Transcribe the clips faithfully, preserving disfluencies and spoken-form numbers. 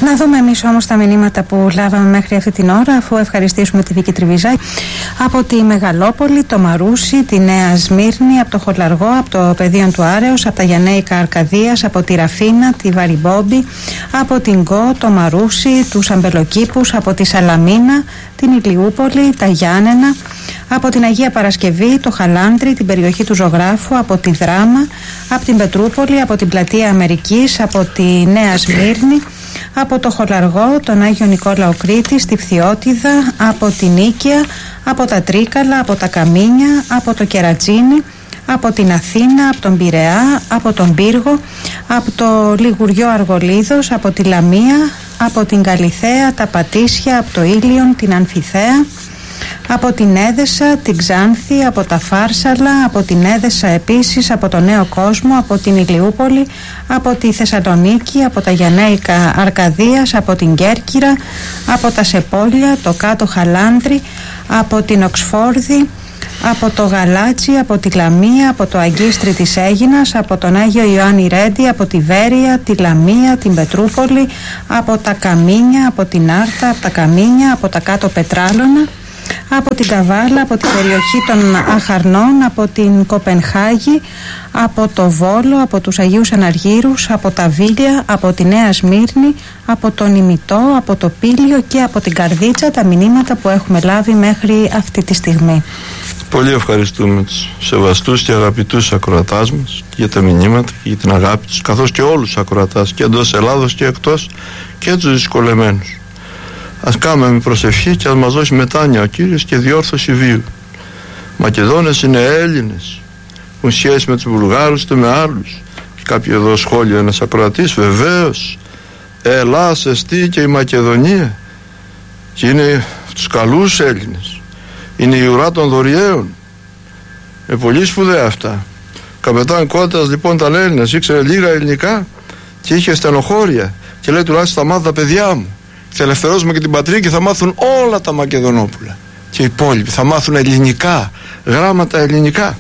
Να δούμε εμείς όμως τα μηνύματα που λάβαμε μέχρι αυτή την ώρα, αφού ευχαριστήσουμε τη Βίκη Τριβιζάκη από τη Μεγαλόπολη, το Μαρούσι, τη Νέα Σμύρνη, από το Χολαργό, από το Πεδίον του Άρεως, από τα Γιαννέικα Αρκαδίας, από τη Ραφίνα, τη Βαριμπόμπη, από την Γκο, το Μαρούσι, τους Αμπελοκήπους, από τη Σαλαμίνα, την Ηλιούπολη, τα Γιάννενα, από την Αγία Παρασκευή, το Χαλάνδρι, την περιοχή του Ζωγράφου, από τη Δράμα, από την Πετρούπολη, από την Πλατεία Αμερικής, από τη Νέα Σμύρνη, από το Χολαργό, τον Άγιο Νικόλαο Κρήτη, στη Φθιώτιδα, από την Νίκαια, από τα Τρίκαλα, από τα Καμίνια, από το Κερατσίνι, από την Αθήνα, από τον Πειραιά, από τον Πύργο, από το Λιγουριό Αργολίδος, από τη Λαμία, από την Καλιθέα, τα Πατήσια, από το Ήλιον, την Αμφιθέα, από την Έδεσα, την Ξάνθη, από τα Φάρσαλα, από την Έδεσα επίσης, από το Νέο Κόσμο, από την Ηλιούπολη, από τη Θεσσαλονίκη, από τα Γιαννέικα Αρκαδίας, από την Κέρκυρα, από τα Σεπόλια, το Κάτω Χαλάνδρι, από την Οξφόρδη, από το Γαλάτσι, από τη Λαμία, από το Αγκίστρι της Αίγινας, από τον Άγιο Ιωάννη Ρέντι, από τη Βέρεια, τη Λαμία, την Πετρούπολη, από τα Καμίνια, από την Άρτα, από τα Καμίνια, από τα Κάτω Πετράλωνα, από την Καβάλα, από την περιοχή των Αχαρνών, από την Κοπενχάγη, από το Βόλο, από τους Αγίους Αναργύρους, από τα Βίλια, από τη Νέα Σμύρνη, από τον Ημιτό, από το Πήλιο και από την Καρδίτσα, τα μηνύματα που έχουμε λάβει μέχρι αυτή τη στιγμή. Πολύ ευχαριστούμε τους σεβαστούς και αγαπητούς ακροατάς μας για τα μηνύματα και για την αγάπη τους, καθώς και όλους τους ακροατάς και εντός Ελλάδος και εκτός, και τους δυσκολεμένους. Ας κάνουμε με προσευχή και ας μας δώσει μετάνοια ο Κύριος και διόρθωση βίου. Μακεδόνες είναι Έλληνες, έχουν σχέση με τους Βουλγάρους και με άλλους. Κάποιο εδώ σχόλιο, ένας ακροατής, βεβαίως Ελλάς, εστί και η Μακεδονία, και είναι τους καλούς Έλληνες, είναι η ουρά των δωριαίων. Είναι πολύ σπουδαία αυτά. Ο καπετάν Κώτας λοιπόν ήταν Έλληνας, ήξερε λίγα ελληνικά και είχε στενοχώρια και λέει τουλάχιστον θα μάθω τα παιδιά μου, θα ελευθερώσουμε και την πατρίδα και θα μάθουν όλα τα Μακεδονόπουλα και οι υπόλοιποι θα μάθουν ελληνικά, γράμματα ελληνικά.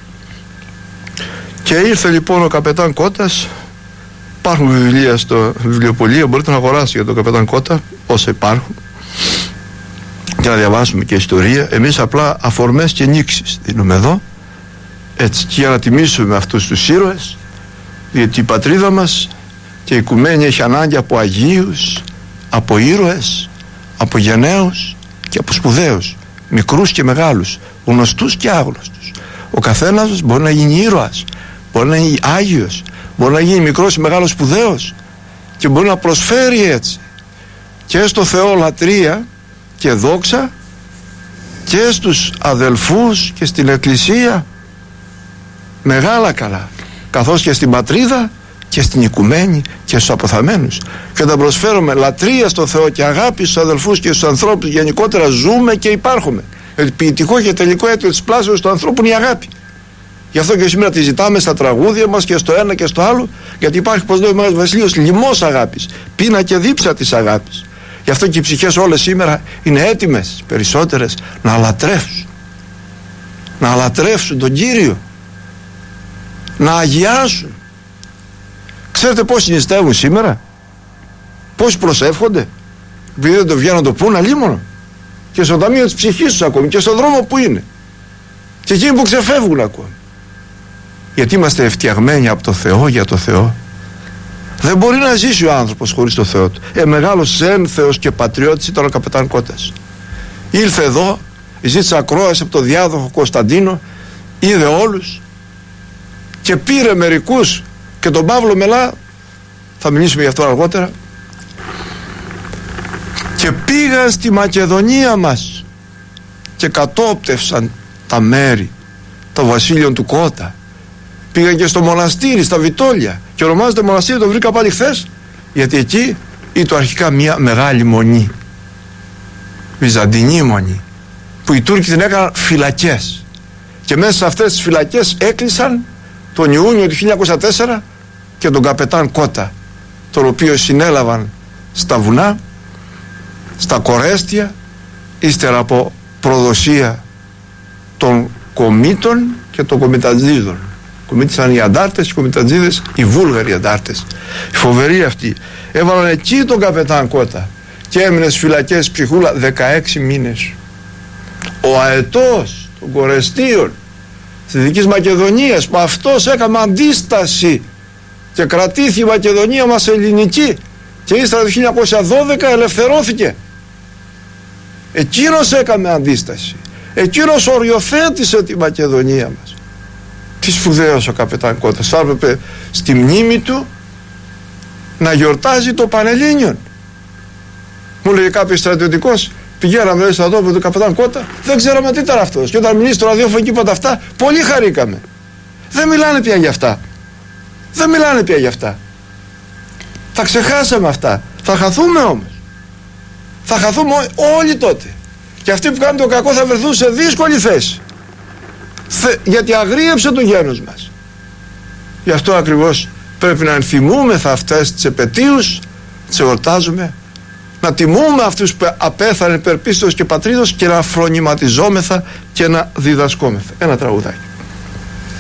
Και ήρθε λοιπόν ο καπετάν Κώτας. Υπάρχουν βιβλία στο βιβλιοπωλείο, μπορείτε να αγοράσετε για τον καπετάν Κώτα όσα υπάρχουν και να διαβάσουμε και ιστορία. Εμείς απλά αφορμές και νήξεις δίνουμε εδώ, έτσι, και για να τιμήσουμε αυτούς τους ήρωες, διότι η πατρίδα μας και η οικουμένη έχει ανάγκη από Αγίους, από ήρωες, από γενναίους και από σπουδαίους, μικρούς και μεγάλους, γνωστούς και άγνωστους. Ο καθένας μπορεί να γίνει ήρωας, μπορεί να γίνει Άγιος, μπορεί να γίνει μικρός ή μεγάλος σπουδαίος και μπορεί να προσφέρει έτσι και στο Θεό λατρεία και δόξα και στους αδελφούς και στην Εκκλησία μεγάλα καλά, καθώς και στην πατρίδα και στην οικουμένη και στους αποθαμένους, και να προσφέρουμε λατρεία στο Θεό και αγάπη στους αδελφούς και στους ανθρώπους. Γενικότερα ζούμε και υπάρχουμε. Γιατί ποιητικό και τελικό αίτιο της πλάσεως του ανθρώπου είναι η αγάπη. Γι' αυτό και σήμερα τη ζητάμε στα τραγούδια μας και στο ένα και στο άλλο, γιατί υπάρχει, πως λέει ο Μέγας Βασιλείος, λιμός αγάπης, πείνα και δίψα της αγάπης. Γι' αυτό και οι ψυχές όλες σήμερα είναι έτοιμες, περισσότερες, να λατρεύσουν, να λατρεύσουν τον Κύριο, να αγιάσουν. Ξέρετε πώς συνιστεύουν σήμερα, πώς προσεύχονται, επειδή δεν το βγαίνουν να το πούν αλίμονο, και στο ταμείο της ψυχής τους ακόμη, και στον δρόμο που είναι, και εκείνοι που ξεφεύγουν ακόμη. Γιατί είμαστε φτιαγμένοι από το Θεό για το Θεό. Δεν μπορεί να ζήσει ο άνθρωπος χωρίς το Θεό του. Ε, μεγάλος ένθεος και πατριώτης ήταν ο καπετάν Κώτας. Ήλθε εδώ, ζήτησε ακρόαση από το διάδοχο Κωνσταντίνο, είδε όλους και πήρε μερικούς, και τον Παύλο Μελά, θα μιλήσουμε γι' αυτό αργότερα, και πήγαν στη Μακεδονία μας και κατόπτευσαν τα μέρη των βασίλειων του Κώτα. Πήγαν και στο μοναστήρι στα Βιτόλια, και ονομάζεται μοναστήρι, το βρήκα πάλι χθες, γιατί εκεί ήταν αρχικά μια μεγάλη μονή, βυζαντινή μονή, που οι Τούρκοι την έκαναν φυλακές, και μέσα σε αυτές τις φυλακές έκλεισαν τον Ιούνιο του χίλια εννιακόσια τέσσερα και τον καπετάν Κώτα, τον οποίο συνέλαβαν στα βουνά, στα Κορέστια, ύστερα από προδοσία των κομίτων και των κομιτατζίδων. Κομίτησαν οι αντάρτες, οι κομιτατζίδες, οι βούλγαροι αντάρτες. Οι φοβεροί αυτοί. Έβαλαν εκεί τον καπετάν Κότα και έμεινε στις φυλακές Ψυχούλα δεκαέξι μήνες. Ο αετός των Κορεστίων της Δυτικής Μακεδονίας, που αυτός έκαμε αντίσταση και κρατήθη η Μακεδονία μας ελληνική και ύστερα το χίλια εννιακόσια δώδεκα ελευθερώθηκε. Εκείνος έκαμε αντίσταση. Εκείνος οριοθέτησε τη Μακεδονία μας. Τι σπουδαίος ο καπετάν Κώτας. Θα έπρεπε στη μνήμη του να γιορτάζει το Πανελλήνιον. Μου λέει κάποιος στρατιωτικός, πηγαίναμε στο τόπο του καπετάν Κότα, δεν ξέραμε τι ήταν αυτός. Και όταν μιλήσει στο ραδιόφωνο και είπατε αυτά, πολύ χαρήκαμε. Δεν μιλάνε πια για αυτά. Δεν μιλάνε πια για αυτά. Τα ξεχάσαμε αυτά. Θα χαθούμε όμως. Θα χαθούμε όλοι τότε. Και αυτοί που κάνουν το κακό θα βρεθούν σε δύσκολη θέση. Θε, γιατί αγρίεψε το γένος μας. Γι' αυτό ακριβώς πρέπει να ενθυμούμεθα αυτές τις επετείους, τις εορτάζουμε, να τιμούμε αυτούς που απέθανε υπερ πίστεως και πατρίδος και να φρονηματιζόμεθα και να διδασκόμεθα. Ένα τραγουδάκι.